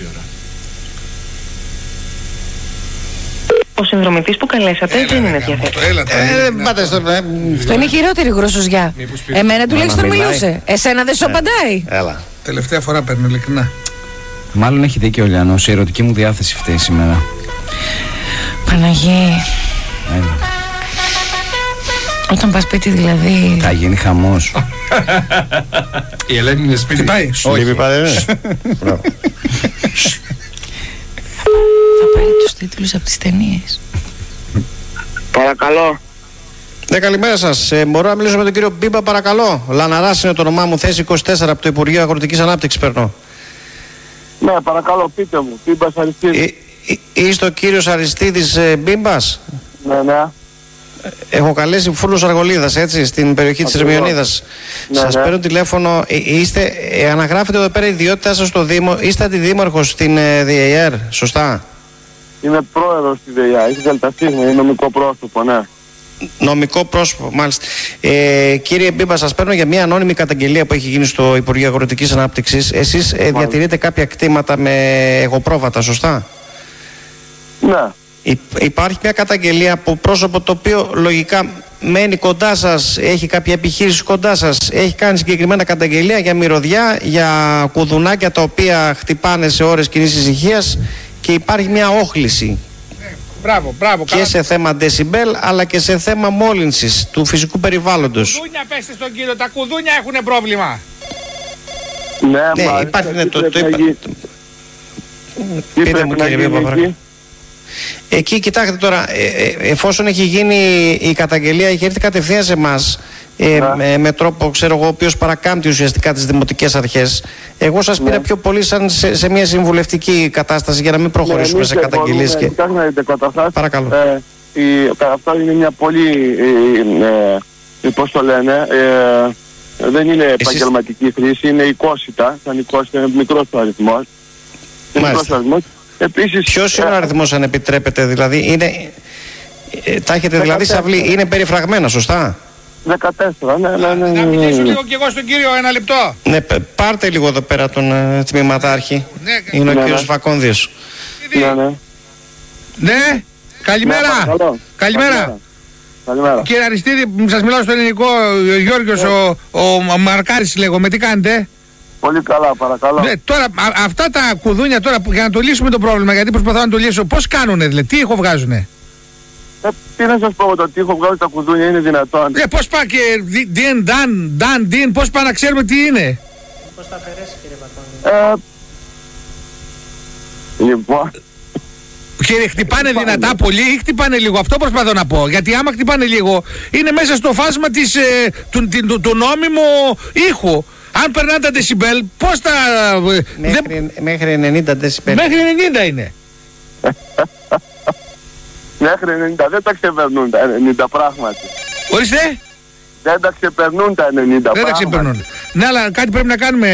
ώρα. Ο συνδρομητής που καλέσατε δεν είναι διαθέσιμος. Αυτό είναι η χειρότερη γροσοζιά. Εμένα τουλάχιστον μιλούσε. Εσένα δεν σου απαντάει. Έλα. Τελευταία φορά παίρνω, ειλικρινά. Μάλλον έχει δίκιο ο Λιάνος, η ερωτική μου διάθεση φταίει σήμερα. Παναγί. Όταν πας σπίτι δηλαδή. Θα γίνει χαμός. Η Ελένη είναι σπίτι. Πάει. Όχι, padre. Θα πάρει τους τίτλους από τις ταινίες. Παρακαλώ. Ναι, καλημέρα σας. Μπορώ να μιλήσω με τον κύριο Μπίμπα, παρακαλώ? Λαναράς είναι το όνομά μου, θέση 24 από το Υπουργείο Αγροτικής Ανάπτυξης παίρνω. Ναι, παρακαλώ, πείτε μου. Μπίμπας Αριστίδης. Είστε ο κύριος Αριστίδης Μπίμπας? Ναι. Έχω καλέσει φούλος Αργολίδας, έτσι, στην περιοχή της Ερμιονίδας. Σας παίρνω τηλέφωνο. Αναγράφετε εδώ πέρα η ιδιότητά σας στο Δήμο. Είστε αντιδήμαρχος στην ΔΕΙΕΡ, σωστά? Είμαι πρόεδρος στη ΔΕΙΑ. Είσαι δελταστής, είναι νομικό πρόσωπο, ναι. Νομικό πρόσωπο, μάλιστα. Κύριε Μπίμπα, σας παίρνω για μια ανώνυμη καταγγελία που έχει γίνει στο Υπουργείο Αγροτικής Ανάπτυξης. Εσείς διατηρείτε κάποια κτήματα με εγωπρόβατα, σωστά? Ναι. Υπάρχει μια καταγγελία από πρόσωπο το οποίο λογικά μένει κοντά σας, έχει κάποια επιχείρηση κοντά σας, έχει κάνει συγκεκριμένα καταγγελία για μυρωδιά, για κουδουνάκια τα οποία χτυπάνε σε ώρες κοινής ησυχίας και υπάρχει μια όχληση. Μπράβο. Και σε θέμα decibel αλλά και σε θέμα μόλυνσης του φυσικού περιβάλλοντος. Κουδούνια, πέστε στον κύριο, τα κουδούνια έχουν πρόβλημα. Ναι, υπάρχει. Πείτε μου, κύριε Μπίμπα. Εκεί κοιτάξτε τώρα, εφόσον έχει γίνει η καταγγελία, έχει έρθει κατευθείαν σε εμάς με τρόπο, ξέρω εγώ, ο οποίος παρακάμπτει ουσιαστικά τις δημοτικές αρχές. Εγώ σας πήρα πιο πολύ σαν σε μια συμβουλευτική κατάσταση για να μην προχωρήσουμε σε καταγγελίες. Παρακαλώ. Αυτό είναι μια πολύ, πώς το λένε, δεν είναι επαγγελματική χρήση, είναι οικόσιτα, σαν οικόσιτα, είναι μικρός ο αριθμός. Επίσης, ποιος είναι ο αριθμός, αν επιτρέπετε, δηλαδή είναι, τα έχετε δηλαδή σαυλή, είναι περιφραγμένα, σωστά? 14, ναι. Να μιλήσω λίγο κι εγώ στον κύριο, ένα λεπτό. Ναι, πάρτε λίγο εδώ πέρα τον τμήματάρχη. Είναι ο κύριος Φακόνδιος. Ναι, καλημέρα. Καλημέρα. Κύριε Αριστίδη, σας μιλάω στο ελληνικό, ο Γιώργος, ο Μαρκάρης λέγομαι, τι κάνετε? Πολύ καλά, παρακαλώ. Ναι, τώρα αυτά τα κουδούνια τώρα για να το λύσουμε το πρόβλημα, γιατί προσπαθώ να το λύσω, πώς κάνουνε, δηλαδή, τι ήχο βγάζουνε? Τι να σας πω, το τι ήχο βγάζουν τα κουδούνια είναι δυνατόν? Πώς πάει και ντιν, πώς πάει να ξέρουμε τι είναι? Πώς θα αφαιρέσει, κύριε Βακόνη? Λοιπόν. Κύριε, χτυπάνε δυνατά πολύ ή χτυπάνε λίγο? Αυτό προσπαθώ να πω. Γιατί άμα χτυπάνε λίγο, είναι μέσα στο φάσμα του νόμιμου ήχου. Αν περνάνε τα decibel, πώς τα... Μέχρι 90 decibel. Μέχρι 90 είναι. Μέχρι 90, δεν τα ξεπερνούν τα 90 πράγματι. Ορίστε. Δεν τα ξεπερνούν τα 90 πράγματι. Δεν τα ξεπερνούν. Ναι, αλλά κάτι πρέπει να κάνουμε.